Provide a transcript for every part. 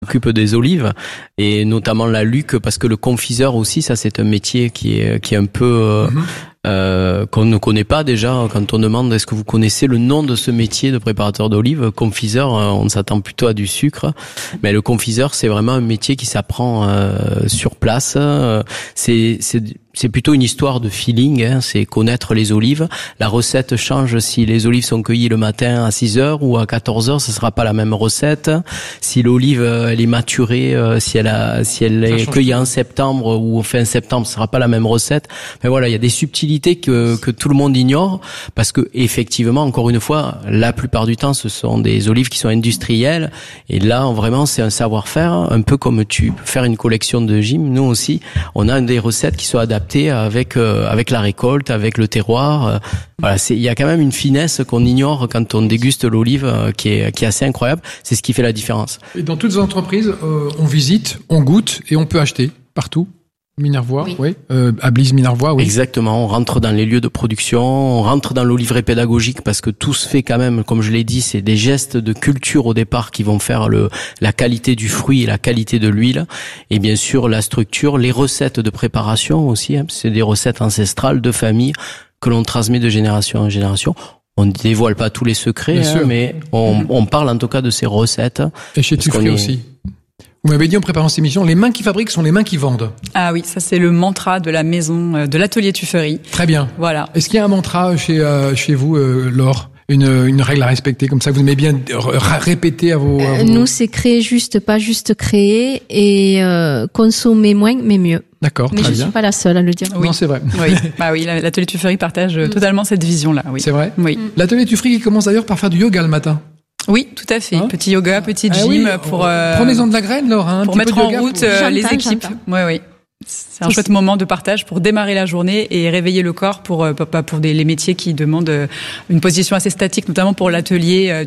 s'occupe des olives et notamment la Luc, parce que le confiseur aussi, ça c'est un métier qui est un peu qu'on ne connaît pas déjà. Quand on demande est-ce que vous connaissez le nom de ce métier de préparateur d'olives, confiseur, on s'attend plutôt à du sucre, mais le confiseur c'est vraiment un métier qui s'apprend sur place. C'est plutôt une histoire de feeling, hein, c'est connaître les olives. La recette change si les olives sont cueillies le matin à 6h ou à 14h, ce sera pas la même recette. Si l'olive elle est maturée, si elle est cueillie en septembre ou fin septembre, ce sera pas la même recette. Mais voilà, il y a des subtilités que tout le monde ignore, parce que effectivement, encore une fois, la plupart du temps, ce sont des olives qui sont industrielles, et là vraiment c'est un savoir-faire, un peu comme tu peux faire une collection de gym. Nous aussi, on a des recettes qui sont adaptées avec la récolte, avec le terroir. Voilà, il y a quand même une finesse qu'on ignore quand on déguste l'olive, qui est assez incroyable. C'est ce qui fait la différence. Et dans toutes les entreprises, on visite, on goûte et on peut acheter partout. Minervois, oui. À Blise Minervois, oui. Exactement. On rentre dans les lieux de production, on rentre dans l'olivret pédagogique, parce que tout se fait quand même, comme je l'ai dit, c'est des gestes de culture au départ qui vont faire la qualité du fruit et la qualité de l'huile. Et bien sûr, la structure, les recettes de préparation aussi, hein, c'est des recettes ancestrales de famille que l'on transmet de génération en génération. On ne dévoile pas tous les secrets, hein, mais on parle en tout cas de ces recettes. Et chez Tuffry aussi. Vous m'avez dit en préparant cette émission, les mains qui fabriquent sont les mains qui vendent. Ah oui, ça c'est le mantra de la maison, de l'atelier Tuffry. Très bien. Voilà. Est-ce qu'il y a un mantra chez vous, Laure, une règle à respecter, comme ça vous aimez bien répéter à vos... Nous, c'est créer juste, pas juste créer, et consommer moins, mais mieux. D'accord, mais très bien. Mais je suis pas la seule à le dire. Oui. Non, c'est vrai. Oui, bah oui, l'atelier Tuffry partage totalement cette vision-là. Oui. C'est vrai. Oui. L'atelier Tuffry qui commence d'ailleurs par faire du yoga le matin. Oui, tout à fait. Petit yoga, petit gym pour prenez-en de la graine, Laure, hein, pour mettre en route les équipes. Oui. C'est un chouette moment de partage pour démarrer la journée et réveiller le corps pour les métiers qui demandent une position assez statique, notamment pour l'atelier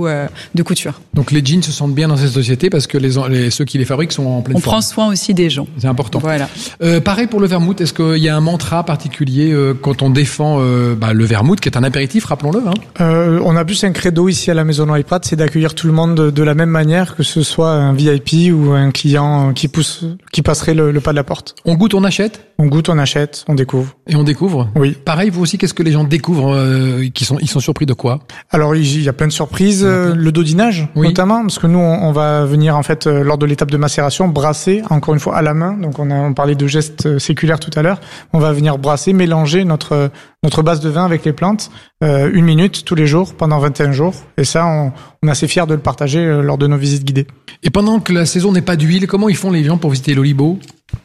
de couture. Donc les jeans se sentent bien dans cette société parce que ceux qui les fabriquent sont en pleine forme. On prend soin aussi des gens. C'est important. Voilà. Pareil pour le vermouth. Est-ce qu'il y a un mantra particulier quand on défend le vermouth, qui est un apéritif, rappelons-le, hein? On a plus un credo ici à la Maison Noailles-Prat, c'est d'accueillir tout le monde de la même manière, que ce soit un VIP ou un client qui passerait le pas de la porte. On goûte, on achète? On goûte, on achète, on découvre. Et on découvre? Oui. Pareil, vous aussi, qu'est-ce que les gens découvrent, ils sont surpris de quoi? Alors, il y a plein de surprises, le dodinage, notamment, parce que nous, on va venir, en fait, lors de l'étape de macération, brasser, encore une fois, à la main. Donc, on parlait de gestes séculaires tout à l'heure. On va venir brasser, mélanger notre base de vin avec les plantes, 1 minute tous les jours, pendant 21 jours. Et ça, on est assez fiers de le partager lors de nos visites guidées. Et pendant que la saison n'est pas d'huile, comment ils font les gens pour visiter l'Olibo?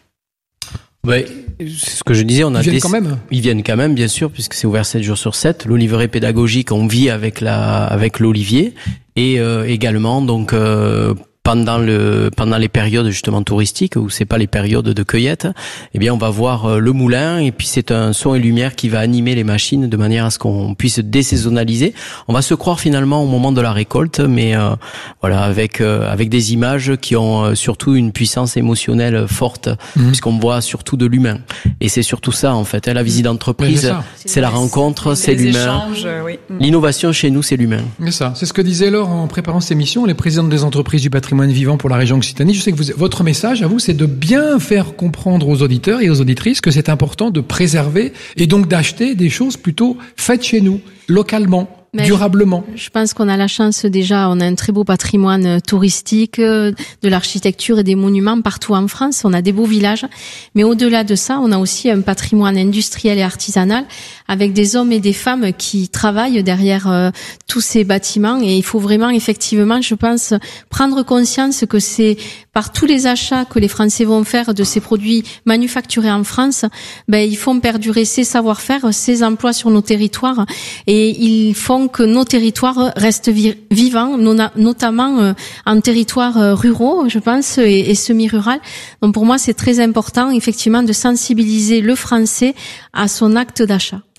Ouais, c'est ce que je disais, ils viennent quand même. Ils viennent quand même, bien sûr, puisque c'est ouvert 7 jours sur 7. L'oliveraie pédagogique, on vit avec l'olivier, et également donc pendant les périodes justement touristiques où c'est pas les périodes de cueillette, eh bien on va voir le moulin, et puis c'est un son et lumière qui va animer les machines de manière à ce qu'on puisse désaisonnaliser. On va se croire finalement au moment de la récolte, mais voilà, avec des images qui ont surtout une puissance émotionnelle forte, puisqu'on voit surtout de l'humain. Et c'est surtout ça en fait, la visite d'entreprise, c'est la rencontre, c'est l'humain. L'innovation chez nous, c'est l'humain. C'est ça. C'est ce que disait Laure en préparant cette émission, les présidents des entreprises du patrimoine vivant pour la région Occitanie. Je sais que votre message à vous, c'est de bien faire comprendre aux auditeurs et aux auditrices que c'est important de préserver et donc d'acheter des choses plutôt faites chez nous, localement. Mais durablement. Je pense qu'on a la chance déjà, on a un très beau patrimoine touristique, de l'architecture et des monuments partout en France. On a des beaux villages. Mais au-delà de ça, on a aussi un patrimoine industriel et artisanal avec des hommes et des femmes qui travaillent derrière tous ces bâtiments. Et il faut vraiment, effectivement, je pense, prendre conscience que c'est par tous les achats que les Français vont faire de ces produits manufacturés en France, ils font perdurer ces savoir-faire, ces emplois sur nos territoires, et ils font que nos territoires restent vivants, notamment en territoires ruraux, je pense, et semi-rural. Donc pour moi, c'est très important, effectivement, de sensibiliser le Français à son acte d'achat.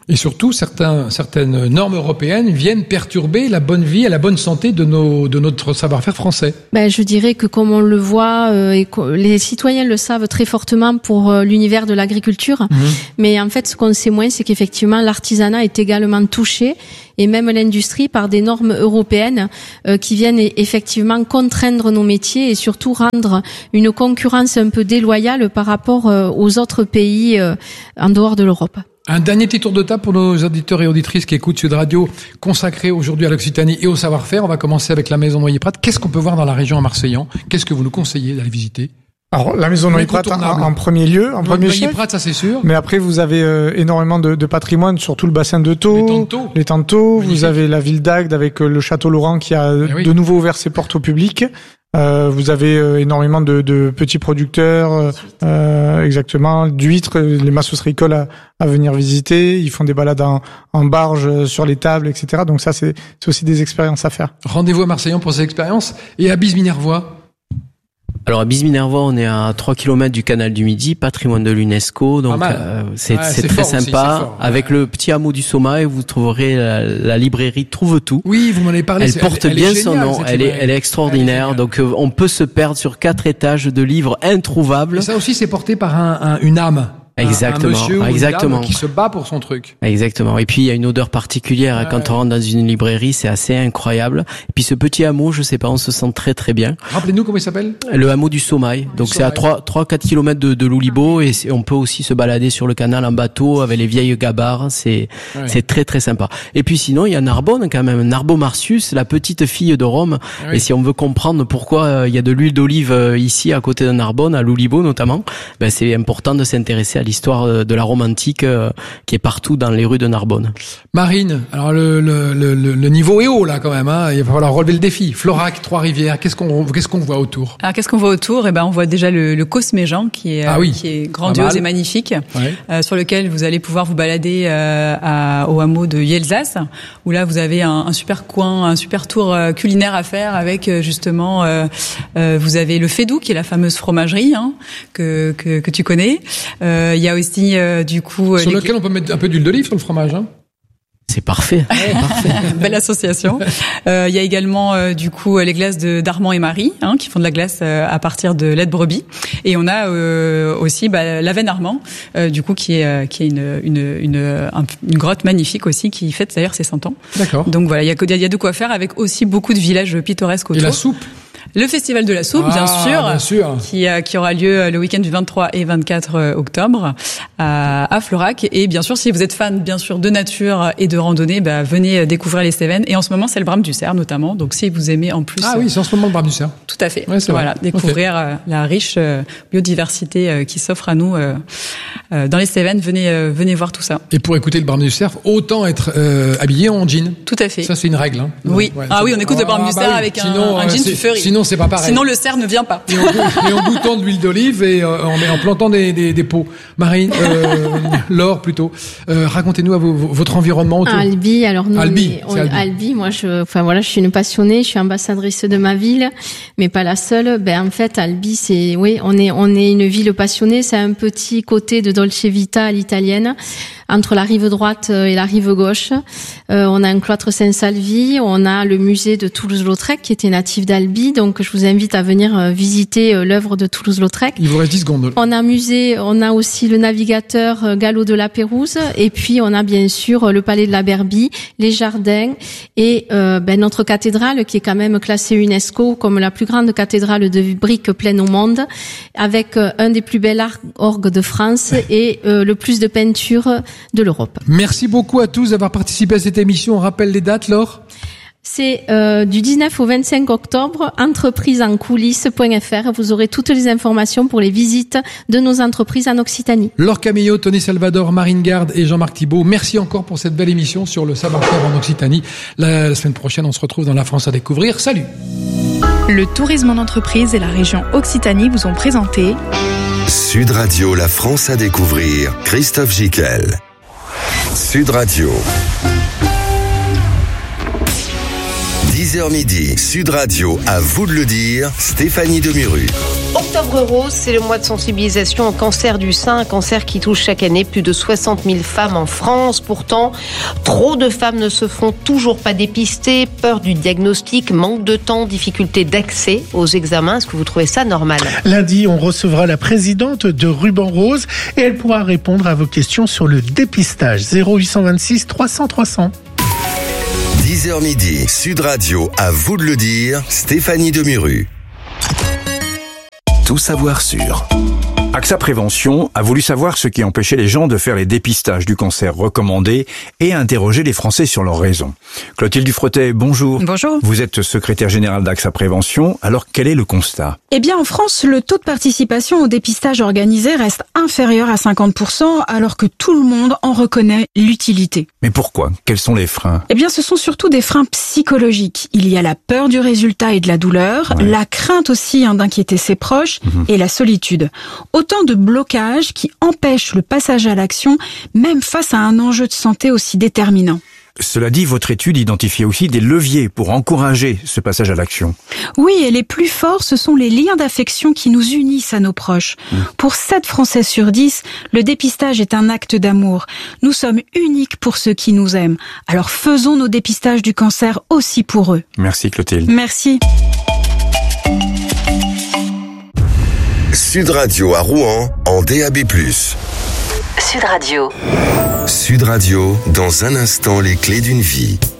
Et surtout, certaines normes européennes viennent perturber la bonne vie et la bonne santé de notre savoir-faire français. Je dirais que comme on le voit, les citoyens le savent très fortement pour l'univers de l'agriculture. Mais en fait, ce qu'on sait moins, c'est qu'effectivement, l'artisanat est également touché, et même l'industrie, par des normes européennes qui viennent effectivement contraindre nos métiers et surtout rendre une concurrence un peu déloyale par rapport aux autres pays en dehors de l'Europe. Un dernier petit tour de table pour nos auditeurs et auditrices qui écoutent Sud Radio, consacré aujourd'hui à l'Occitanie et au savoir-faire. On va commencer avec la Maison Noyer-Prat. Qu'est-ce qu'on peut voir dans la région à Marseillan? Qu'est-ce que vous nous conseillez d'aller visiter? Alors, la Maison Noyer-Prat en premier lieu, en premier chef. Noyer-Prat, ça c'est sûr. Mais après, vous avez énormément de patrimoine sur tout le bassin de Thau. Les Tantos. Vous avez la ville d'Agde avec le Château Laurent qui a de nouveau ouvert ses portes au public. Vous avez énormément de petits producteurs, exactement, d'huîtres, les massos ricoles à venir visiter. Ils font des balades en barge sur les tables, etc. Donc ça, c'est aussi des expériences à faire. Rendez-vous à Marseillan pour ces expériences. Et à Bise-Minervois? Alors à Bise-Minervois, on est à 3 km du canal du Midi, patrimoine de l'UNESCO, donc c'est très sympa. Aussi, avec le petit hameau du Sommail, vous trouverez la librairie Trouve Tout. Oui, vous m'en avez parlé. Elle porte bien son nom, elle est extraordinaire. Donc on peut se perdre sur 4 étages de livres introuvables. Et ça aussi, c'est porté par une âme. Exactement, un monsieur ou exactement. Une dame qui se bat pour son truc. Exactement. Et puis il y a une odeur particulière quand on rentre dans une librairie, c'est assez incroyable. Et puis ce petit hameau, je sais pas, on se sent très très bien. Rappelez-nous comment il s'appelle? Le hameau du Sommail. Donc c'est à 3-4 km de Loulibo et on peut aussi se balader sur le canal en bateau avec les vieilles gabarres. C'est très très sympa. Et puis sinon il y a Narbonne quand même, Narbo-Martius, la petite fille de Rome. Et si on veut comprendre pourquoi il y a de l'huile d'olive ici à côté de Narbonne, à Loulibo notamment, c'est important de s'intéresser à l'histoire de la Rome antique qui est partout dans les rues de Narbonne. Marine, alors le niveau est haut là quand même, hein. Il va falloir relever le défi. Florac, Trois-Rivières, qu'est-ce qu'on voit autour? Alors qu'est-ce qu'on voit autour? On voit déjà le Cosméjean qui est grandiose et magnifique, sur lequel vous allez pouvoir vous balader au hameau de Yelzas, où là vous avez un super coin, un super tour culinaire à faire avec justement vous avez le Fédou qui est la fameuse fromagerie que tu connais. Il y a aussi du coup sur lequel on peut mettre un peu d'huile d'olive sur le fromage. C'est parfait. Parfait. Belle association. Il y a également du coup les glaces d'Armand et Marie qui font de la glace à partir de lait de brebis. Et on a aussi l'Aven Armand du coup qui est une grotte magnifique aussi qui fête d'ailleurs ses 100 ans. D'accord. Donc voilà, il y a de quoi faire avec aussi beaucoup de villages pittoresques autour. Et la soupe. Le festival de la soupe, bien sûr. Qui aura lieu le week-end du 23 et 24 octobre à Florac. Et bien sûr, si vous êtes fan, bien sûr, de nature et de randonnée, venez découvrir les Cévennes. Et en ce moment, c'est le Brame du Cerf, notamment. Donc, si vous aimez en plus. Ah oui, c'est en ce moment le Brame du Cerf. Tout à fait. Ouais, voilà. Découvrir la riche biodiversité qui s'offre à nous dans les Cévennes. Venez voir tout ça. Et pour écouter le Brame du Cerf, autant être habillé en jean. Tout à fait. Ça, c'est une règle. Oui. Ouais, on écoute le Brame du Cerf avec un jean Tuffery. Sinon, c'est pas pareil. Sinon, le cerf ne vient pas. Et en goûtant de l'huile d'olive et en plantant des pots. Marine, Laure plutôt. Racontez-nous votre environnement autour. Albi, alors nous, Albi, moi je suis une passionnée, je suis ambassadrice de ma ville, mais pas la seule. En fait, Albi, on est une ville passionnée, c'est un petit côté de Dolce Vita à l'italienne. Entre la rive droite et la rive gauche, on a un cloître Saint-Salvi, on a le musée de Toulouse-Lautrec qui était natif d'Albi, donc je vous invite à venir visiter l'œuvre de Toulouse-Lautrec. Il vous reste 10 secondes. On a aussi le navigateur Gallo de la Pérouse, et puis on a bien sûr le palais de la Berbie, les jardins et notre cathédrale qui est quand même classée UNESCO comme la plus grande cathédrale de briques pleine au monde, avec un des plus belles orgues de France et le plus de peintures de l'Europe. Merci beaucoup à tous d'avoir participé à cette émission. On rappelle les dates, Laure? C'est du 19 au 25 octobre, entreprisesencoulisses.fr. Vous aurez toutes les informations pour les visites de nos entreprises en Occitanie. Laure Camillo, Tony Salvador, Marine Garde et Jean-Marc Thibault, merci encore pour cette belle émission sur le savoir-faire en Occitanie. La semaine prochaine, on se retrouve dans La France à découvrir. Salut! Le tourisme en entreprise et la région Occitanie vous ont présenté Sud Radio, La France à découvrir. Christophe Gicquel. Sud Radio. 10h midi, Sud Radio, à vous de le dire, Stéphanie Demuru. Octobre rose, c'est le mois de sensibilisation au cancer du sein, un cancer qui touche chaque année plus de 60 000 femmes en France. Pourtant, trop de femmes ne se font toujours pas dépister, peur du diagnostic, manque de temps, difficulté d'accès aux examens. Est-ce que vous trouvez ça normal ? Lundi, on recevra la présidente de Ruban Rose et elle pourra répondre à vos questions sur le dépistage. 0826 300 300. 10h midi, Sud Radio, à vous de le dire, Stéphanie Demuru. Tout savoir sur. AXA Prévention a voulu savoir ce qui empêchait les gens de faire les dépistages du cancer recommandés et a interrogé les Français sur leurs raisons. Clotilde Dufretet, bonjour. Bonjour. Vous êtes secrétaire générale d'AXA Prévention. Alors, quel est le constat ? Eh bien, en France, le taux de participation au dépistage organisé reste inférieur à 50%, alors que tout le monde en reconnaît l'utilité. Mais pourquoi ? Quels sont les freins ? Eh bien, ce sont surtout des freins psychologiques. Il y a la peur du résultat et de la douleur, la crainte aussi d'inquiéter ses proches et la solitude. Autant de blocages qui empêchent le passage à l'action, même face à un enjeu de santé aussi déterminant. Cela dit, votre étude identifie aussi des leviers pour encourager ce passage à l'action. Oui, et les plus forts, ce sont les liens d'affection qui nous unissent à nos proches. Pour 7 Français sur 10, le dépistage est un acte d'amour. Nous sommes uniques pour ceux qui nous aiment. Alors faisons nos dépistages du cancer aussi pour eux. Merci Clotilde. Merci. Sud Radio à Rouen, en DAB+. Sud Radio. Sud Radio, dans un instant, les clés d'une vie.